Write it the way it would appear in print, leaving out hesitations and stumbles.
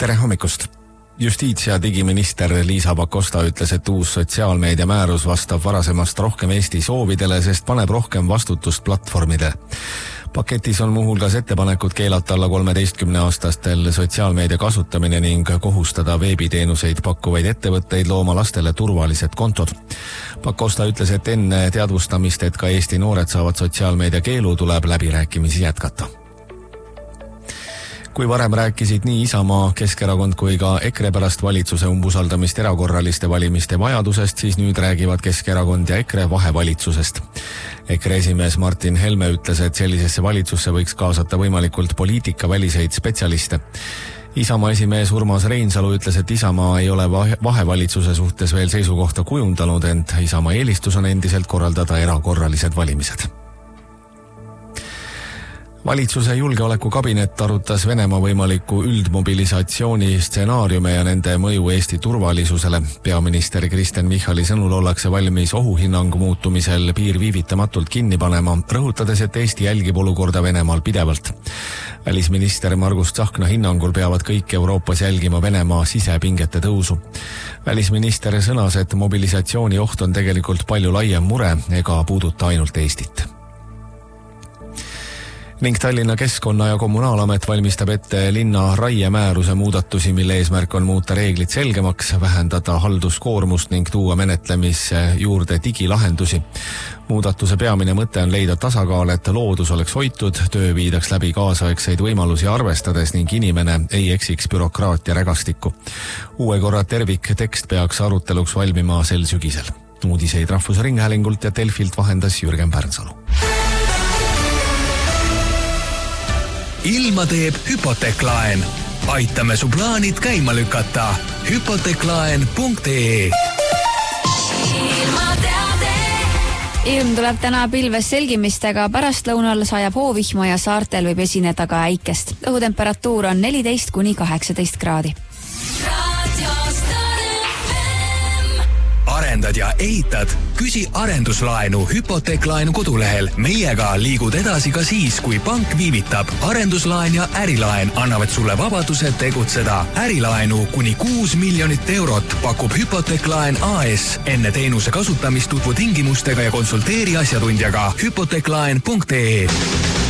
Tere hommikust! Justiits- ja digiminister Liisa Pakosta ütles, et uus sotsiaalmeedia määrus vastab varasemast rohkem Eesti soovidele, sest paneb rohkem vastutust platvormidele. Paketis on muuhulgas ettepanekud keelata alla 13-aastastel sotsiaalmeedia kasutamine ning kohustada veebiteenuseid pakkuvaid ettevõtteid looma lastele turvalised kontod. Pakosta ütles, et enne teadvustamist, et ka Eesti noored saavad sotsiaalmeedia keelu, tuleb läbirääkimisi jätkata. Kui varem rääkisid nii Isamaa, Keskerakond kui ka EKRE pärast valitsuse umbusaldamist erakorraliste valimiste vajadusest, siis nüüd räägivad Keskerakond ja EKRE vahevalitsusest. EKRE esimees Martin Helme ütles, et sellisesse valitsusse võiks kaasata võimalikult poliitikaväliseid spetsialiste. Isamaa esimees Urmas Reinsalu ütles, et Isamaa ei ole vahevalitsuse suhtes veel seisukohta kujundanud, ent Isamaa eelistus on endiselt korraldada erakorralised valimised. Valitsuse julgeolekukabinet arutas Venemaa võimaliku üldmobilisatsiooni stsenaariume ja nende mõju Eesti turvalisusele. Peaminister Kristen Michali sõnul ollakse valmis ohuhinnangu muutumisel piir viivitamatult kinni panema, rõhutades, et Eesti jälgib olukorda Venemaal pidevalt. Välisminister Margus Tsahkna hinnangul peavad kõik Euroopas jälgima Venemaa sisepingete tõusu. Välisminister sõnas, et mobilisatsiooni oht on tegelikult palju laiem mure ega puuduta ainult Eestit. Ning Tallinna Keskkonna- ja Kommunaalamet valmistab ette linna raiemääruse muudatusi, mille eesmärk on muuta reeglid selgemaks, vähendada halduskoormust ning tuua menetlemisse juurde digilahendusi. Muudatuse peamine mõte on leida tasakaal, et loodus oleks hoitud, töö viidaks läbi kaasaegseid võimalusi arvestades ning inimene ei eksiks bürokraatia rägastikku. Uue korra terviktekst peaks aruteluks valmima sel sügisel. Uudiseid Rahvusringhäälingult ja Delfilt vahendas Jürgen Pärnsalu. Ilma teeb hüpoteeklaen. Aitame su plaanid käima lükata. Hypoteeklaen.ee. Ilm tuleb täna pilves selgimistega, pärastlõunal sajab hoovihma ja saartel võib esineda ka äikest. Õhutemperatuur on 14–18 kraadi. Arendad ja ehitad? Küsi arenduslaenu Hypoteeklaenu kodulehel. Meiega liigud edasi ka siis, kui pank viivitab. Arenduslaen ja ärilaen annavad sulle vabaduse tegutseda. Ärilaenu kuni 6 miljonit eurot pakub Hypoteeklaen AS. Enne teenuse kasutamist tutvu tingimustega ja konsulteeri asjatundjaga. Hypoteeklaen.ee.